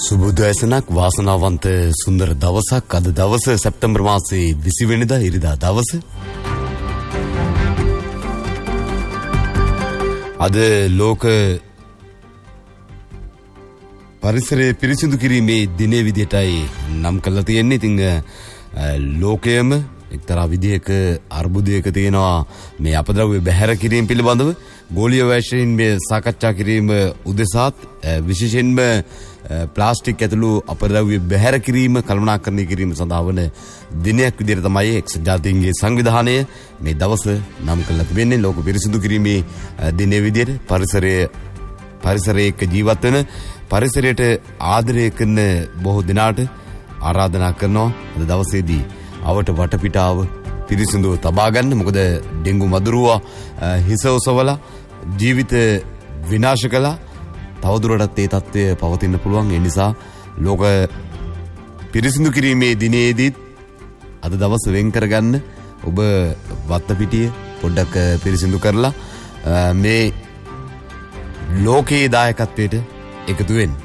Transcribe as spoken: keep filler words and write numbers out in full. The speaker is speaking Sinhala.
සුබෝදයසනක් වාසනාවන්ත සුන්දර දවසක් අද දවස සැප්තැම්බර් මාසයේ විසි වෙනිදා ඉරිදා දවස. අද ලෝක පරිසරය පිරිසිදු කිරීමේ දිනේ විදිහටයි නම් කරලා තියෙන්නේ. ඉතින් ලෝකයේම එක්තරා විදිහක අර්බුදයක තියෙනවා මේ අපද්‍රව්‍ය බැහැර කිරීම පිළිබඳව ගෝලීය වශයෙන් මේ සාකච්ඡා කිරීම උදෙසාත් විශේෂයෙන්ම ප්ලාස්ටික් ඇතුළු අපද්‍රව්‍ය බැහැර කිරීම කළමනාකරණය කිරීම සඳහා වන දිනයක් විදිහට තමයි එක්සත් ජාතීන්ගේ සංවිධානය මේ දවස නම් කරලා තිබෙන්නේ. ලෝක පිරිසිදු කිරීමේ දිනේ විදිහට පරිසරය පරිසරයේ එක්ක ජීවත් වෙන පරිසරයට ආදරය කරන බොහෝ දෙනාට ආරාධනා කරනවා අද දවසේදී අවට වටපිටාව පිරිසිදුව තබා ගන්න. මොකද ඩෙන්ගු මදුරුවා හිස ඔසවලා ජීවිත විනාශ කළා. තවදුරටත් ඒ තත්ත්වය පවතින්න පුළුවන්. ඒ නිසා ලෝක පිරිසිදු කිරීමේ දිනේදීත් අද දවස වෙන් කරගන්න ඔබ වත්තපිටිය පොඩ්ඩක් පිරිසිදු කරලා මේ ලෝකයේ දායකත්වයට එකතු වෙන්න.